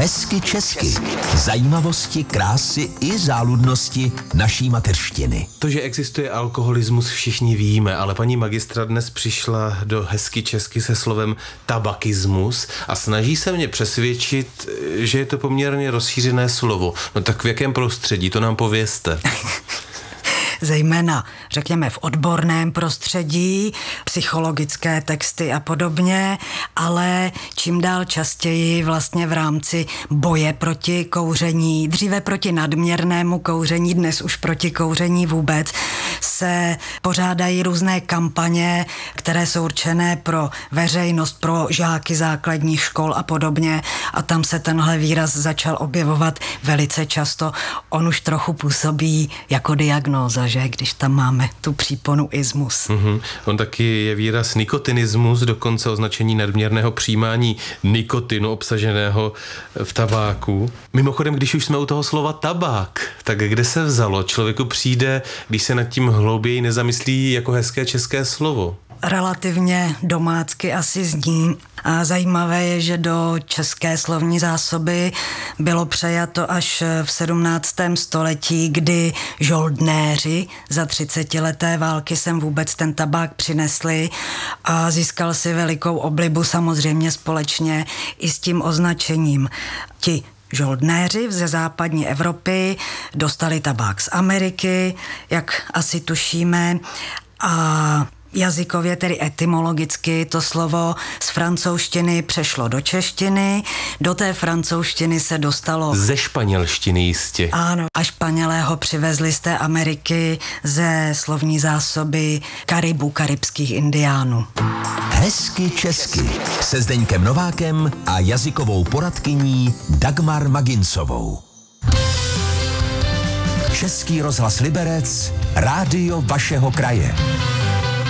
Hezky česky. Zajímavosti, krásy i záludnosti naší mateřštiny. To, že existuje alkoholismus, všichni víme, ale paní magistra dnes přišla do Hezky česky se slovem tabakismus a snaží se mě přesvědčit, že je to poměrně rozšířené slovo. No tak v jakém prostředí, to nám povězte. Zejména, řekněme, v odborném prostředí, psychologické texty a podobně, ale čím dál častěji vlastně v rámci boje proti kouření, dříve proti nadměrnému kouření, dnes už proti kouření vůbec, se pořádají různé kampaně, které jsou určené pro veřejnost, pro žáky základních škol a podobně, a tam se tenhle výraz začal objevovat velice často. On už trochu působí jako diagnóza, že, když tam máme tu příponu ismus. On taky je výraz nikotinismus, dokonce označení nadměrného přijímání nikotinu obsaženého v tabáku. Mimochodem, když už jsme u toho slova tabák, tak kde se vzalo? Člověku přijde, když se nad tím hlouběji nezamyslí, jako hezké české slovo. Relativně domácky asi zní. A zajímavé je, že do české slovní zásoby bylo přejato až v 17. století, kdy žoldnéři za 30leté války sem vůbec ten tabák přinesli a získal si velikou oblibu samozřejmě společně i s tím označením. Ti žoldnéři ze západní Evropy dostali tabák z Ameriky, jak asi tušíme, a jazykově, tedy etymologicky, to slovo z francouzštiny přešlo do češtiny, do té francouzštiny se dostalo ze španělštiny jistě. Ano, a Španělé ho přivezli z té Ameriky ze slovní zásoby Karibů, karibských indiánů. Hezky česky se Zdeňkem Novákem a jazykovou poradkyní Dagmar Maginsovou. Český rozhlas Liberec, rádio vašeho kraje.